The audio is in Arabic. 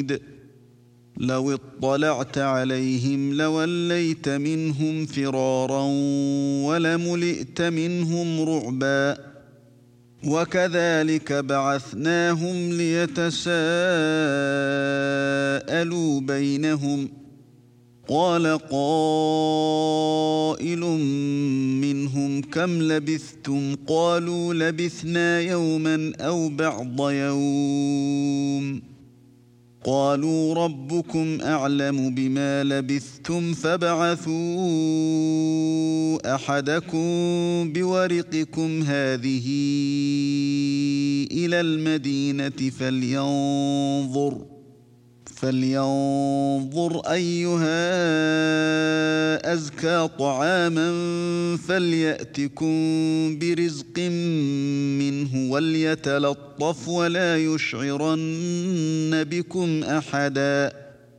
شديد لو اطلعت عليهم لوليت منهم فرارا ولملئت منهم رعبا وكذلك بعثناهم ليتساءلوا بينهم قال قائل منهم كم لبثتم قالوا لبثنا يوما أو بعض يوم قالوا ربكم أعلم بما لبثتم فابعثوا أحدكم بورقكم هذه إلى المدينة فلينظر أيها أزكى طعاما فليأتكم برزق منه وليتلطف ولا يشعرن بكم أحدا